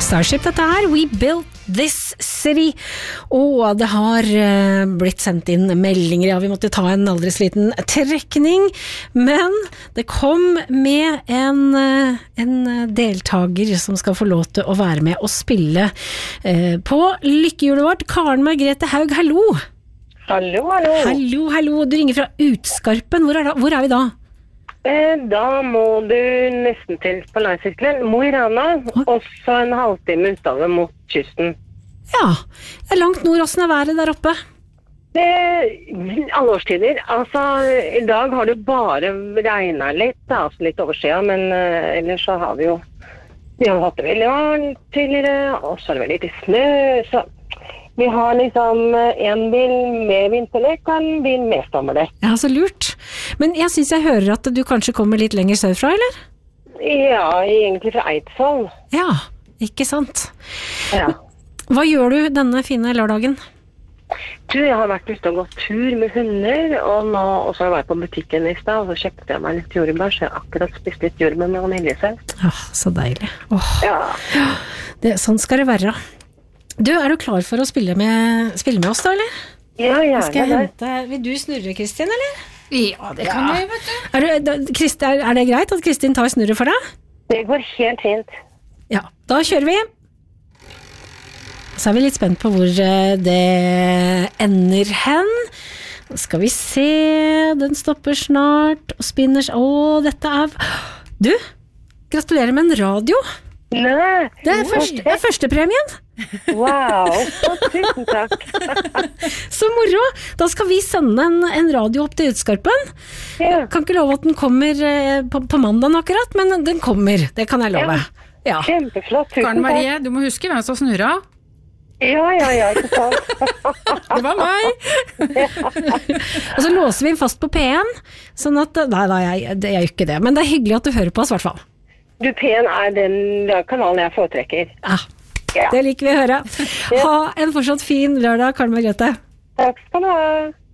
Starship, dette her. We built this city. Og det har blitt sendt inn meldinger. Ja, vi måtte ta en aldri så liten trekning. Men det kom med en deltager som skal få lov til å være med og spille på lykkehjulet vårt. Karen Margrethe Haug, hallo! Hallo, hallo. Hallo, hallo. Du ringer fra Utskarpen. Hvor er vi da? Da må du nesten til på Leirsykkelen, Mo i Rana, og så en halvtime utover mot kysten. Ja, det er langt nord. Hvordan er været der oppe? Alle årstider. Altså, i dag har det bare regnet litt, altså litt overskya, men ellers så har vi har hatt det veldig varmt tidligere, og så er det veldig litt snø, så vi har liksom en bil med vinterdekk og en bil med sommerdekk. Ja, så lurt. Men jeg synes jeg hører at du kanskje kommer litt lenger sørfra, eller? Ja, egentlig fra Eidsvoll. Ja, ikke sant. Ja. Hva gjør du denne fine lørdagen? Jeg har vært ute og gått tur med hunder, og så har jeg vært på butikken i sted, og så kjøpte jeg meg litt jordbær, så jeg har akkurat spist litt jordbær med vaniljesaus. Ja, så deilig. Ja. Sånn skal det være. Du, er du klar for å spille med oss da, eller? Ja, gjerne. Vil du snurre, Kristin, eller? Ja, det kan jeg, vet du. Er det greit at Kristin tar snurret for deg? Det går helt fint. Ja, da kjører vi. Så er vi litt spent på hvor det ender hen. Nå skal vi se, den stopper snart, og spinner. Dette er... Du, gratulerer med en radio. Nei. Det er første premien. Wow, så tusen takk. Så moro. Da skal vi sende en radio opp til Utskarpen. Ja. Kan ikke love at den kommer på mandagen akkurat, men den kommer. Det kan jeg love. Ja. Kjempeflott, tusen Karen takk. Marie, du må huske hvem som snurra. Ja, ikke sant. Det var meg. Og så låser vi den fast på P1, sånn at, nei, jeg gjør ikke det, men det er hyggelig at du hører på oss i hvert fall. Du, P1 er den kanalen jeg foretrekker. Ja, det liker vi å høre. Ha en fortsatt fin lørdag, Karen Margrethe. Takk skal du ha.